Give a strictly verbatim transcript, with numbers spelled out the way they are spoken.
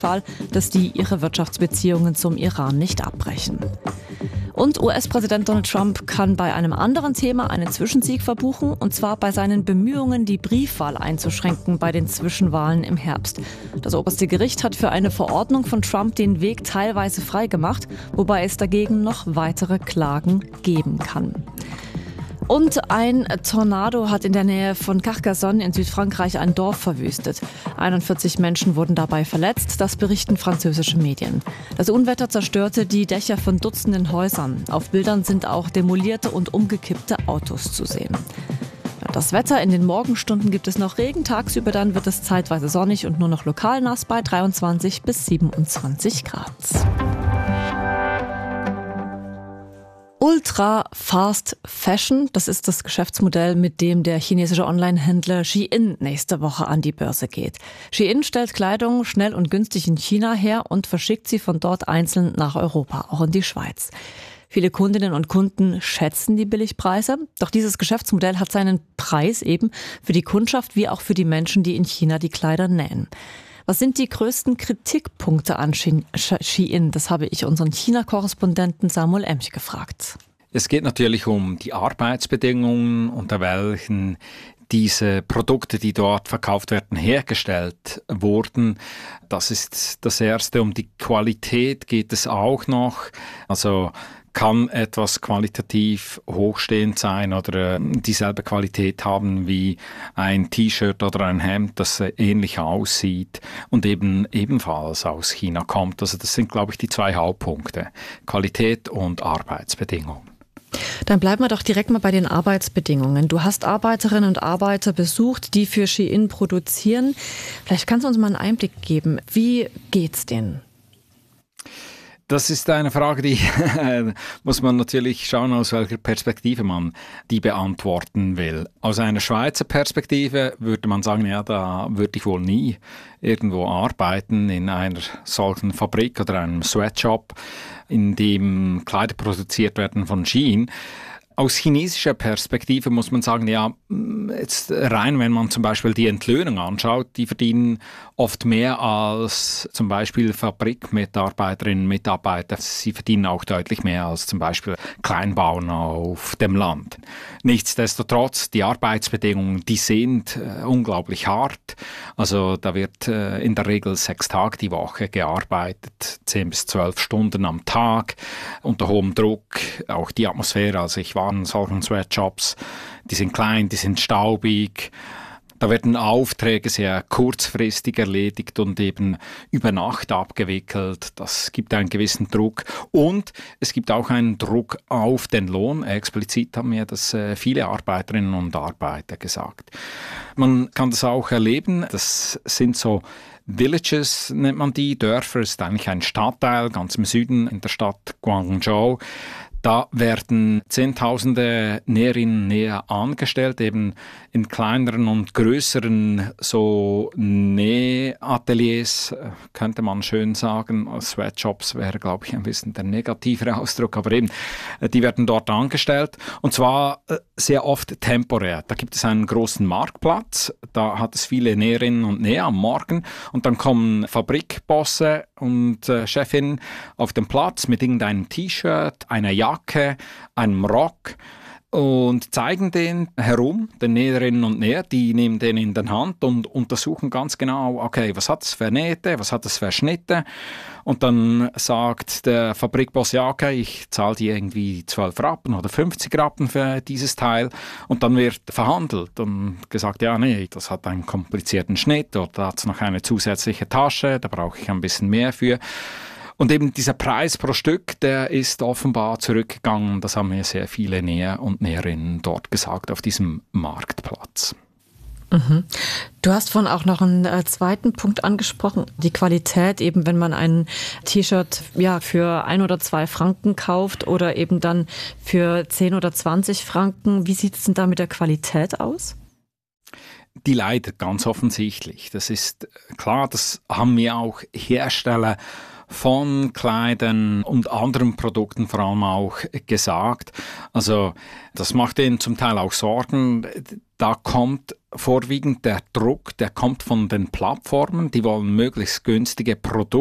dass die ihre Wirtschaftsbeziehungen zum Iran nicht abbrechen. Und U S-Präsident Donald Trump kann bei einem anderen Thema einen Zwischensieg verbuchen, und zwar bei seinen Bemühungen, die Briefwahl einzuschränken bei den Zwischenwahlen im Herbst. Das oberste Gericht hat für eine Verordnung von Trump den Weg teilweise freigemacht, wobei es dagegen noch weitere Klagen geben kann. Und ein Tornado hat in der Nähe von Carcassonne in Südfrankreich ein Dorf verwüstet. einundvierzig Menschen wurden dabei verletzt, das berichten französische Medien. Das Unwetter zerstörte die Dächer von Dutzenden Häusern. Auf Bildern sind auch demolierte und umgekippte Autos zu sehen. Das Wetter: in den Morgenstunden gibt es noch Regen, tagsüber dann wird es zeitweise sonnig und nur noch lokal nass bei dreiundzwanzig bis siebenundzwanzig Grad. Ultra Fast Fashion, das ist das Geschäftsmodell, mit dem der chinesische Onlinehändler Shein nächste Woche an die Börse geht. Shein stellt Kleidung schnell und günstig in China her und verschickt sie von dort einzeln nach Europa, auch in die Schweiz. Viele Kundinnen und Kunden schätzen die Billigpreise, doch dieses Geschäftsmodell hat seinen Preis eben für die Kundschaft wie auch für die Menschen, die in China die Kleider nähen. Was sind die größten Kritikpunkte an Shein? Das habe ich unseren China-Korrespondenten Samuel Emch gefragt. Es geht natürlich um die Arbeitsbedingungen, unter welchen diese Produkte, die dort verkauft werden, hergestellt wurden. Das ist das Erste. Um die Qualität geht es auch noch. Also kann etwas qualitativ hochstehend sein oder dieselbe Qualität haben wie ein T-Shirt oder ein Hemd, das ähnlich aussieht und eben ebenfalls aus China kommt. Also das sind, glaube ich, die zwei Hauptpunkte: Qualität und Arbeitsbedingungen. Dann bleiben wir doch direkt mal bei den Arbeitsbedingungen. Du hast Arbeiterinnen und Arbeiter besucht, die für Shein produzieren. Vielleicht kannst du uns mal einen Einblick geben. Wie geht's denen? Das ist eine Frage, die muss man natürlich schauen, aus welcher Perspektive man die beantworten will. Aus einer Schweizer Perspektive würde man sagen, ja, da würde ich wohl nie irgendwo arbeiten in einer solchen Fabrik oder einem Sweatshop, in dem Kleider produziert werden von Shein. Aus chinesischer Perspektive muss man sagen, ja, jetzt rein, wenn man zum Beispiel die Entlöhnung anschaut, die verdienen oft mehr als zum Beispiel Fabrikmitarbeiterinnen und Mitarbeiter. Sie verdienen auch deutlich mehr als zum Beispiel Kleinbauern auf dem Land. Nichtsdestotrotz, die Arbeitsbedingungen, die sind äh, unglaublich hart. Also da wird äh, in der Regel sechs Tage die Woche gearbeitet, zehn bis zwölf Stunden am Tag, unter hohem Druck. Auch die Atmosphäre, also ich war in solchen Sweatshops, die sind klein, die sind staubig. Da werden Aufträge sehr kurzfristig erledigt und eben über Nacht abgewickelt. Das gibt einen gewissen Druck. Und es gibt auch einen Druck auf den Lohn. Explizit haben mir das viele Arbeiterinnen und Arbeiter gesagt. Man kann das auch erleben. Das sind so Villages, nennt man die. Dörfer ist eigentlich ein Stadtteil, ganz im Süden in der Stadt Guangzhou. Da werden Zehntausende Näherinnen und Näher angestellt, eben in kleineren und größeren so Nähateliers, könnte man schön sagen. Sweatshops wäre, glaube ich, ein bisschen der negativere Ausdruck, aber eben, die werden dort angestellt und zwar sehr oft temporär. Da gibt es einen großen Marktplatz, da hat es viele Näherinnen und Näher am Morgen und dann kommen Fabrikbosse und äh, Chefin auf den Platz mit irgendeinem T-Shirt, einer Jacke, einem Rock und zeigen den herum, den Näherinnen und Näher, die nehmen den in den Hand und untersuchen ganz genau, okay, was hat es für Nähte, was hat es für Schnitte und dann sagt der Fabrikboss, ja okay, ich zahle dir irgendwie zwölf Rappen oder fünfzig Rappen für dieses Teil und dann wird verhandelt und gesagt, ja nee, das hat einen komplizierten Schnitt oder da hat es noch eine zusätzliche Tasche, da brauche ich ein bisschen mehr für. Und eben dieser Preis pro Stück, der ist offenbar zurückgegangen. Das haben mir sehr viele Näher und Näherinnen dort gesagt auf diesem Marktplatz. Mhm. Du hast vorhin auch noch einen äh, zweiten Punkt angesprochen, die Qualität, eben wenn man ein T-Shirt ja, für ein oder zwei Franken kauft oder eben dann für zehn oder zwanzig Franken. Wie sieht es denn da mit der Qualität aus? Die leidet ganz offensichtlich. Das ist klar, das haben mir auch Hersteller von Kleidern und anderen Produkten vor allem auch gesagt. Also das macht ihnen zum Teil auch Sorgen. Da kommt vorwiegend der Druck, der kommt von den Plattformen, die wollen möglichst günstige Produkte